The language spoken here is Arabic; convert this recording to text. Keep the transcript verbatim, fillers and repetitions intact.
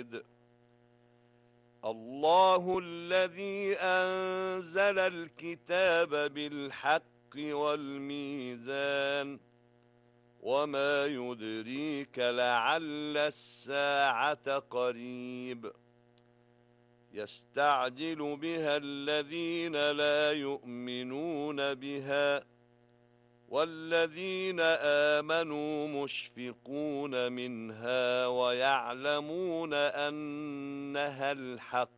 شديد. الله الذي أنزل الكتاب بالحق والميزان وما يدريك لعل الساعة قريب يستعجل بها الذين لا يؤمنون بها والذين آمنوا مشفقون منها ويعلمون أنها الحق